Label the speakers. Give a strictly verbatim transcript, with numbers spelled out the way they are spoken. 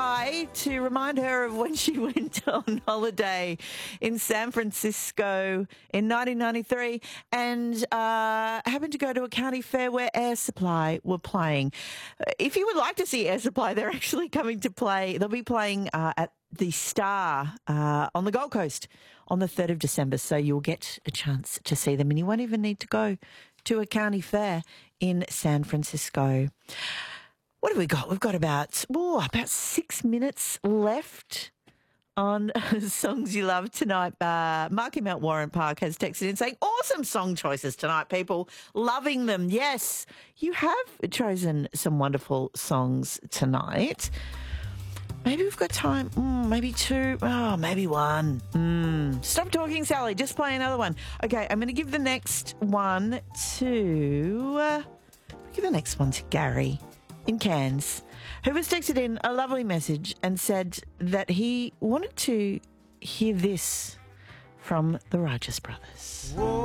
Speaker 1: hi to remind her of when she went on holiday in San Francisco in nineteen ninety-three and uh, happened to go to a county fair where Air Supply were playing. If you would like to see Air Supply, they're actually coming to play. They'll be playing uh, at the Star uh, on the Gold Coast on the third of December, so you'll get a chance to see them and you won't even need to go to a county fair in San Francisco. What have we got? We've got about, oh, about six minutes left on Songs You Love tonight. Uh, Mark in Mount Warren Park has texted in saying, awesome song choices tonight, people. Loving them. Yes, you have chosen some wonderful songs tonight. Maybe we've got time. Mm, maybe two. Oh, maybe one. Mm. Stop talking, Sally. Just play another one. Okay, I'm going to give the next one to... Uh, give the next one to Gary in Cairns, who was texted in a lovely message and said that he wanted to hear this from the Righteous Brothers. Whoa.